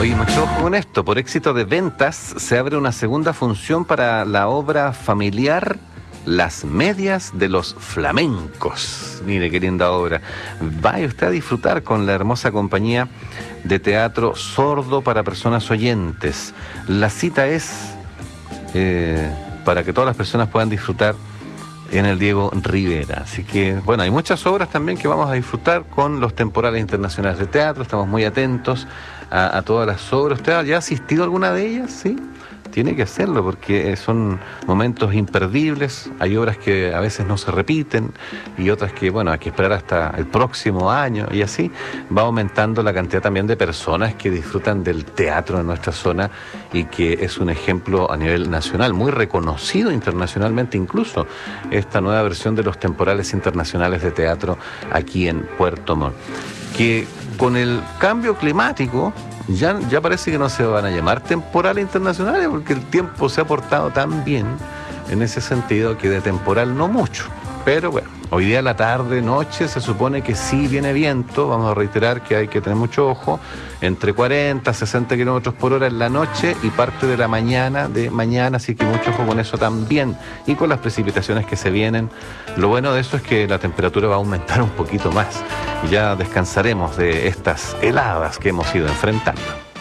Oye, mucho ojo con esto. Por éxito de ventas, se abre una segunda función para la obra familiar Las Medias de los Flamencos. Mire qué linda obra. Vaya usted a disfrutar con la hermosa compañía de teatro sordo para personas oyentes. La cita es para que todas las personas puedan disfrutar en el Diego Rivera. Así que, bueno, hay muchas obras también que vamos a disfrutar con los temporales internacionales de teatro. Estamos muy atentos a todas las obras. ¿Usted ya ha asistido a alguna de ellas? ¿Sí? Tiene que hacerlo porque son momentos imperdibles. Hay obras que a veces no se repiten y otras que, bueno, hay que esperar hasta el próximo año, y así va aumentando la cantidad también de personas que disfrutan del teatro en nuestra zona, y que es un ejemplo a nivel nacional, muy reconocido internacionalmente incluso, esta nueva versión de los temporales internacionales de teatro aquí en Puerto Montt. Que con el cambio climático ya parece que no se van a llamar temporales internacionales, porque el tiempo se ha portado tan bien en ese sentido que de temporal no mucho. Pero bueno, hoy día a la tarde, noche, se supone que sí viene viento. Vamos a reiterar que hay que tener mucho ojo, entre 40 a 60 kilómetros por hora en la noche y parte de la mañana, así que mucho ojo con eso también, y con las precipitaciones que se vienen. Lo bueno de eso es que la temperatura va a aumentar un poquito más y ya descansaremos de estas heladas que hemos ido enfrentando.